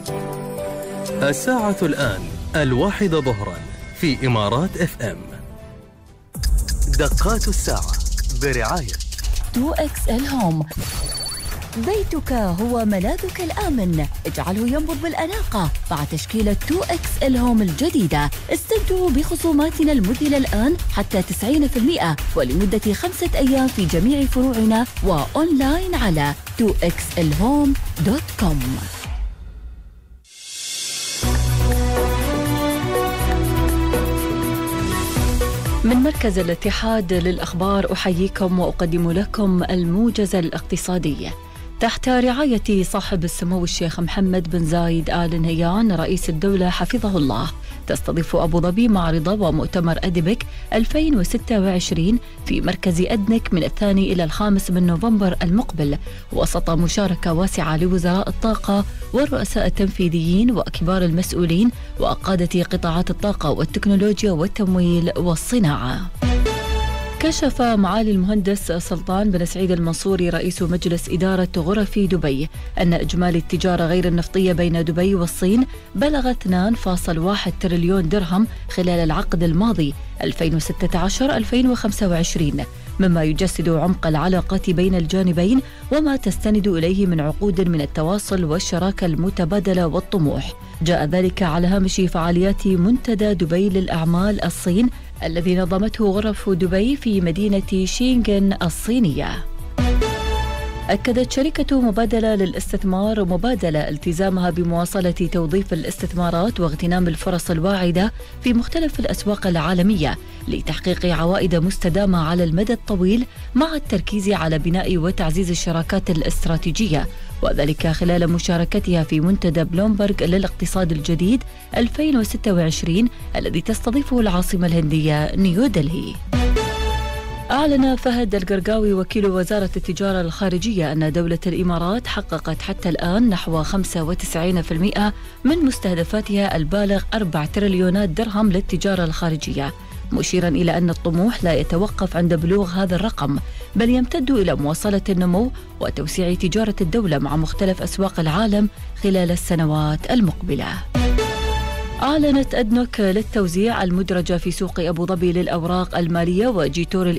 الساعة الآن 1 ظهرا في إمارات FM. دقات الساعة برعاية 2XL Home. بيتك هو ملاذك الآمن، اجعله ينبض بالأناقة مع تشكيلة 2XL Home الجديدة. استمتعوا بخصوماتنا المذهلة الآن حتى 90% ولمدة 5 أيام في جميع فروعنا وأونلاين على 2xlhome.com. من مركز الاتحاد للأخبار أحييكم وأقدم لكم الموجز الاقتصادي. تحت رعاية صاحب السمو الشيخ محمد بن زايد آل نهيان رئيس الدولة حفظه الله، تستضيف أبو ظبي معرض ومؤتمر أدبك 2026 في مركز أدنك من 2 إلى 5 من نوفمبر المقبل، وسط مشاركة واسعة لوزراء الطاقة والرؤساء التنفيذيين وكبار المسؤولين وقادة قطاعات الطاقة والتكنولوجيا والتمويل والصناعة. كشف معالي المهندس سلطان بن سعيد المنصوري رئيس مجلس إدارة غرف دبي أن إجمالي التجارة غير النفطية بين دبي والصين بلغ 2.1 تريليون درهم خلال العقد الماضي 2016-2025، مما يجسد عمق العلاقة بين الجانبين وما تستند إليه من عقود من التواصل والشراكة المتبادلة والطموح. جاء ذلك على هامش فعاليات منتدى دبي للأعمال الصين الذي نظمته غرف دبي في مدينة شينغن الصينية. أكدت شركة مبادلة للاستثمار مبادلة التزامها بمواصلة توظيف الاستثمارات واغتنام الفرص الواعدة في مختلف الأسواق العالمية لتحقيق عوائد مستدامة على المدى الطويل مع التركيز على بناء وتعزيز الشراكات الاستراتيجية، وذلك خلال مشاركتها في منتدى بلومبرغ للاقتصاد الجديد 2026 الذي تستضيفه العاصمة الهندية نيودلهي. أعلن فهد القرقاوي وكيل وزارة التجارة الخارجية أن دولة الإمارات حققت حتى الآن نحو 95% من مستهدفاتها البالغ 4 تريليونات درهم للتجارة الخارجية، مشيرا إلى أن الطموح لا يتوقف عند بلوغ هذا الرقم بل يمتد إلى مواصلة النمو وتوسيع تجارة الدولة مع مختلف أسواق العالم خلال السنوات المقبلة. أعلنت أدنك للتوزيع المدرجة في سوق أبو ظبي للأوراق المالية وجيتور